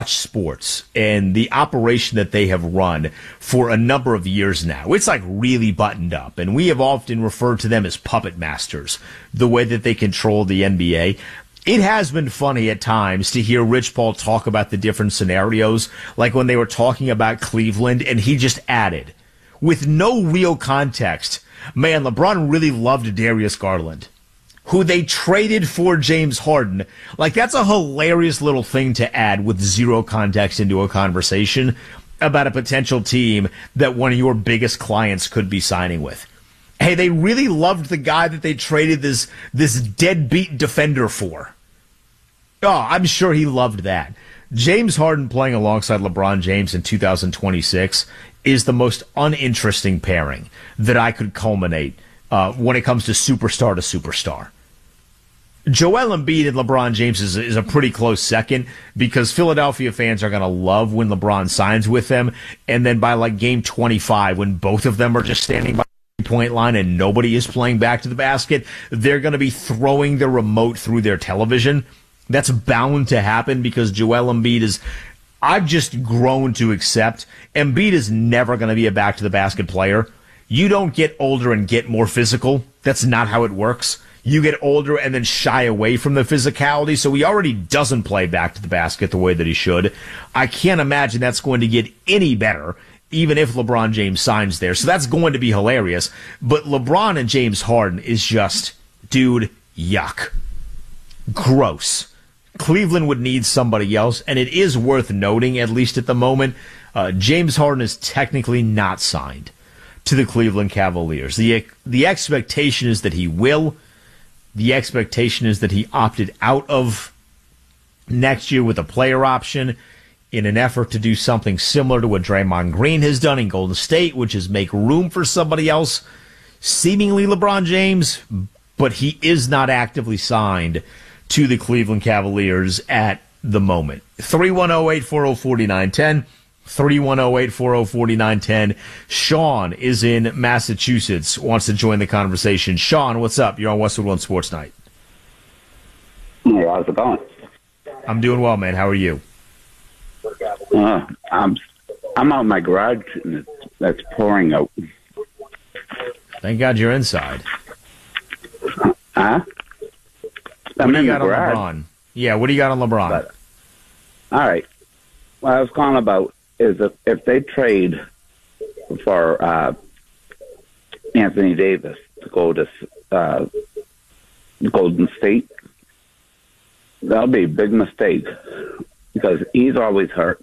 sports and the operation that they have run for a number of years now, it's like really buttoned up. And we have often referred to them as puppet masters, the way that they control the NBA. It has been funny at times to hear Rich Paul talk about the different scenarios, like when they were talking about Cleveland, and he just added, with no real context, man, LeBron really loved Darius Garland, who they traded for James Harden. Like, that's a hilarious little thing to add with zero context into a conversation about a potential team that one of your biggest clients could be signing with. Hey, they really loved the guy that they traded this deadbeat defender for. Oh, I'm sure he loved that. James Harden playing alongside LeBron James in 2026 is the most uninteresting pairing that I could culminate when it comes to superstar to superstar. Joel Embiid and LeBron James is a pretty close second, because Philadelphia fans are going to love when LeBron signs with them, and then by like game 25, when both of them are just standing by the point line and nobody is playing back to the basket, they're going to be throwing the remote through their television. That's bound to happen, because Joel Embiid is, I've just grown to accept, Embiid is never going to be a back to the basket player. You don't get older and get more physical. That's not how it works. You get older and then shy away from the physicality, so he already doesn't play back to the basket the way that he should. I can't imagine that's going to get any better, even if LeBron James signs there. So that's going to be hilarious. But LeBron and James Harden is just, dude, yuck. Gross. Cleveland would need somebody else, and it is worth noting, at least at the moment, James Harden is technically not signed to the Cleveland Cavaliers. The expectation is that he will. The expectation is that he opted out of next year with a player option in an effort to do something similar to what Draymond Green has done in Golden State, which is make room for somebody else, seemingly LeBron James, but he is not actively signed to the Cleveland Cavaliers at the moment. 310-840-4910. 310-840-4910. Sean is in Massachusetts, wants to join the conversation. Sean, what's up? You're on Westwood One Sports Night. Hey, how's it going? I'm doing well, man. How are you? I'm out in my garage, and it's pouring out. Thank God you're inside. Huh? What do you got on LeBron? Yeah, what do you got on LeBron? But, all right. What I was calling about is if they trade for Anthony Davis to go to Golden State, that'll be a big mistake, because he's always hurt.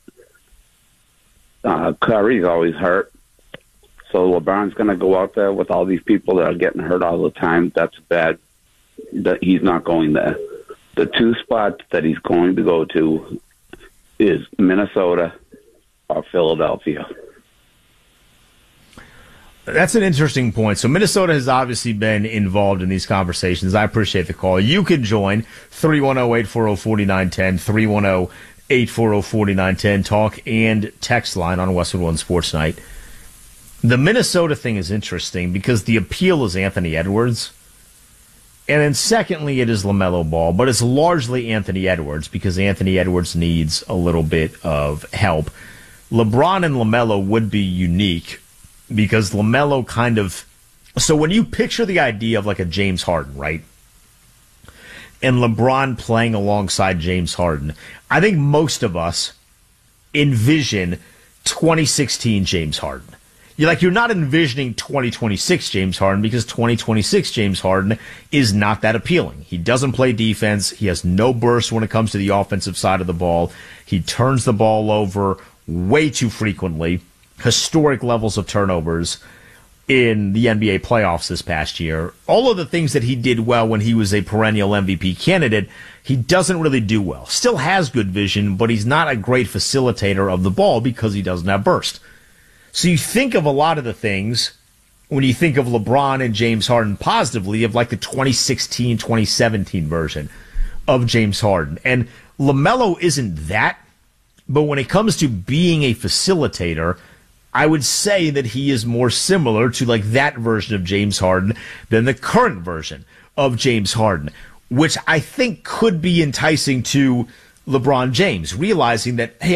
Curry's always hurt. So LeBron's going to go out there with all these people that are getting hurt all the time. That's bad. That he's not going there. The two spots that he's going to go to is Minnesota or Philadelphia. That's an interesting point. So Minnesota has obviously been involved in these conversations. I appreciate the call. You can join 310-840-4910, 310-840-4910, talk and text line on Westwood One Sports Night. The Minnesota thing is interesting because the appeal is Anthony Edwards. And then secondly, it is LaMelo Ball, but it's largely Anthony Edwards because Anthony Edwards needs a little bit of help. LeBron and LaMelo would be unique because LaMelo kind of... So when you picture the idea of like a James Harden, right? And LeBron playing alongside James Harden, I think most of us envision 2016 James Harden. You're not envisioning 2026 James Harden because 2026 James Harden is not that appealing. He doesn't play defense. He has no burst when it comes to the offensive side of the ball. He turns the ball over way too frequently. Historic levels of turnovers in the NBA playoffs this past year. All of the things that he did well when he was a perennial MVP candidate, he doesn't really do well. Still has good vision, but he's not a great facilitator of the ball because he doesn't have burst. So you think of a lot of the things when you think of LeBron and James Harden positively of like the 2016, 2017 version of James Harden. And LaMelo isn't that, but when it comes to being a facilitator, I would say that he is more similar to like that version of James Harden than the current version of James Harden, which I think could be enticing to LeBron James, realizing that, hey,